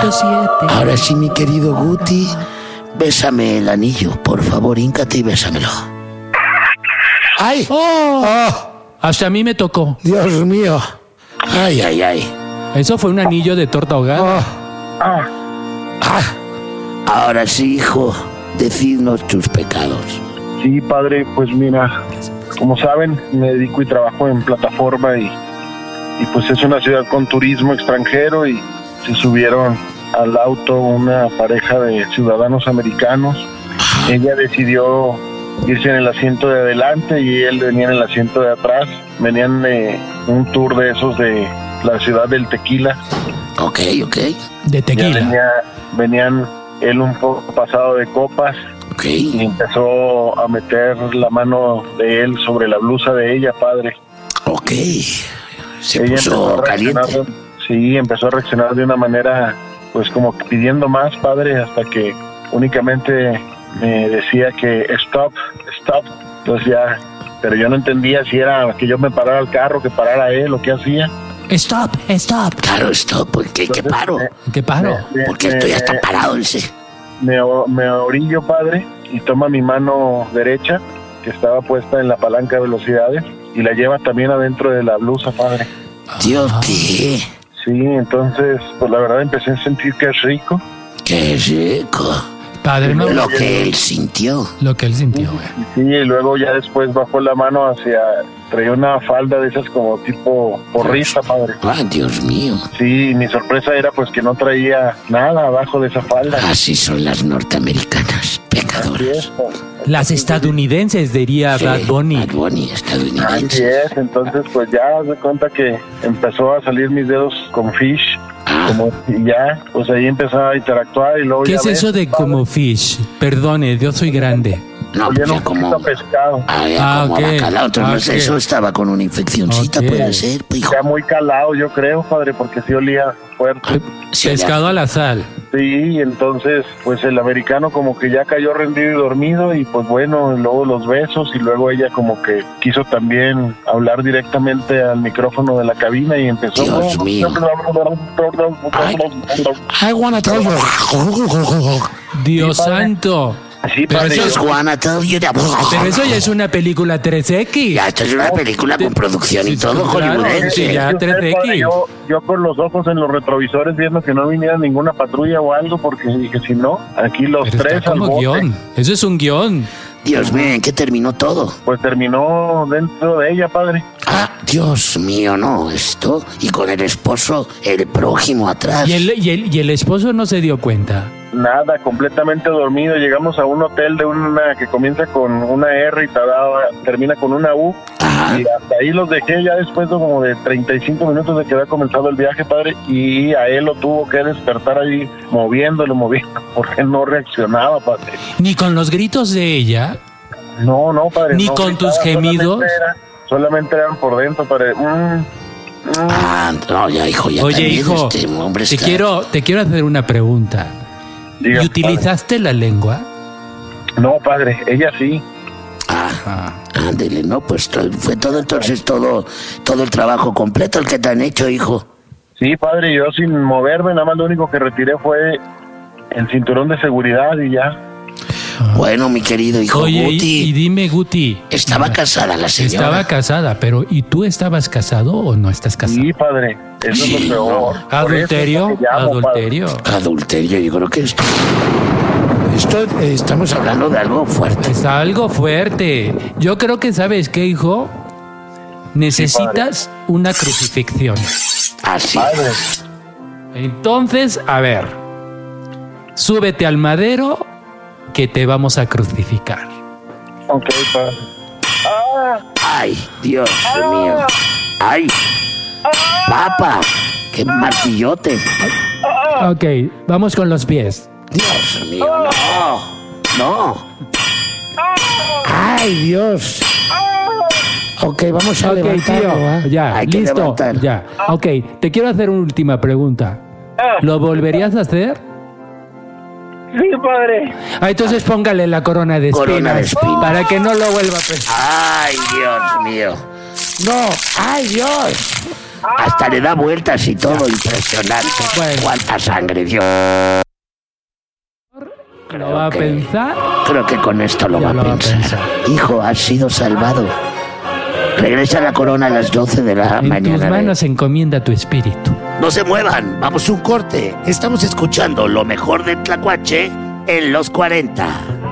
107. Ahora sí, mi querido Guti, bésame el anillo, por favor, híncate y bésamelo. ¡Ay! Hasta a mí me tocó. Dios mío. Ay, ay, ay. Eso fue un anillo de torta ahogada. Ahora sí, hijo, decidnos tus pecados. Sí, padre, pues mira, como saben, me dedico y trabajo en plataforma y pues es una ciudad con turismo extranjero y se subieron al auto una pareja de ciudadanos americanos. Ella decidió irse en el asiento de adelante y él venía en el asiento de atrás. Venían de un tour de esos de la ciudad del tequila. Ok. De tequila. Venían él un poco pasado de copas. Ok. Y empezó a meter la mano de él sobre la blusa de ella, padre. Ok. Se Ella puso caliente. Sí, empezó a reaccionar de una manera, pues como pidiendo más, padre, hasta que únicamente me decía que stop. Entonces ya, pero yo no entendía si era que yo me parara el carro, que parara él o qué hacía. Stop. Claro, stop. ¿Por qué? ¿Qué paro? ¿Qué paro? Porque estoy hasta parado ese. Me orillo, padre, y toma mi mano derecha, que estaba puesta en la palanca de velocidades, y la lleva también adentro de la blusa, padre. Dios, ¿qué? Sí, entonces, pues la verdad empecé a sentir que es rico. Qué rico. Padre, no. Lo que él sintió. Lo que él sintió, güey. Sí, y luego ya después bajó la mano traía una falda de esas como tipo porrista, padre. Dios mío. Sí, mi sorpresa era pues que no traía nada abajo de esa falda. Así son las norteamericanas, pecadoras. Las estadounidenses, diría Sí, Bad Bunny. Bad Bunny, Así estadounidense. es, entonces pues ya me cuenta que empezó a salir mis dedos con fish. Y ya, pues ahí empezaba a interactuar y luego ¿Qué ya es ves, eso de padre, como fish? Perdone, yo soy grande. No, olía pues un ya como... poquito a pescado. como ok. bacalao. No sé, Ok. eso estaba con una infeccioncita, Ok. puede ser, hijo. Ya muy calado, yo creo, padre, porque sí olía fuerte. Sí, Pescado a la sal. Sí, entonces, pues el americano como que ya cayó rendido y dormido y pues bueno, luego los besos y luego ella como que quiso también hablar directamente al micrófono de la cabina y empezó... Dios mío. I wanna tell you. Dios Sí, padre. santo. Sí, Pero padre, eso Just wanna tell you that. Pero eso ya es una película 3X. Ya, esto es una película con producción y todo claro, hollywoodense. sí, ya. Y usted, 3X. padre, yo con los ojos en los retrovisores viendo que no viniera ninguna patrulla o algo, porque dije, si no, aquí los Pero tres está al como bote. guión. Eso es un guión. Dios mío, ¿en qué terminó todo? Pues terminó dentro de ella, padre. Dios mío, no, esto. Y con el esposo, el prójimo atrás. Y el esposo no se dio cuenta. Nada, completamente dormido. Llegamos a un hotel de una que comienza con una R y termina con una U. Ajá. Y hasta ahí los dejé ya después de como de 35 minutos de que había comenzado el viaje, padre. Y a él lo tuvo que despertar ahí, moviéndolo, porque no reaccionaba, padre. Ni con los gritos de ella. No, padre. Ni no con gritaba, tus gemidos. Solamente eran por dentro, padre. No, ya, hijo, ya Oye, también hijo, este hombre te está... quiero hacer una pregunta. Diga, ¿Y utilizaste la lengua? padre. No, padre, ella sí. Ándele, no, pues fue todo entonces, todo el trabajo completo el que te han hecho, hijo. Sí, padre, yo sin moverme, nada más lo único que retiré fue el cinturón de seguridad y ya. Bueno, mi querido hijo Oye, Guti, y dime, Guti. estaba casada la señora. Estaba casada, pero ¿y tú estabas casado o no estás casado? Sí, padre, eso es lo peor. ¿Adulterio? Por eso es que llamo, ¿Adulterio? Adulterio, yo creo que esto estamos hablando de algo fuerte. Es algo fuerte. Yo creo que, ¿sabes qué, hijo? Necesitas una crucifixión. Así. Padre, Entonces, a ver, súbete al madero que te vamos a crucificar. ok, padre. Ay, Dios mío. Ay, papa, qué martillote. Ok, vamos con los pies. Dios mío, no. Ay, Dios. Ok, vamos a Ok, levantarlo, ¿eh? tío, ya, Hay que listo, levantar. ya. Ok, te quiero hacer una última pregunta. ¿Lo volverías a hacer? Sí, padre. Entonces póngale la corona de espinas, Corona de espinas. para que no lo vuelva a pensar. Ay, Dios mío. No, ay, Dios. Hasta le da vueltas y todo, impresionante. Bueno. Cuánta sangre dio. Lo va a pensar. Creo que con esto lo va a pensar. Hijo, has sido salvado. Regresa la corona a las 12 de la mañana. En tus manos encomienda tu espíritu. No se muevan, vamos a un corte. Estamos escuchando lo mejor de Tlacuache en los 40.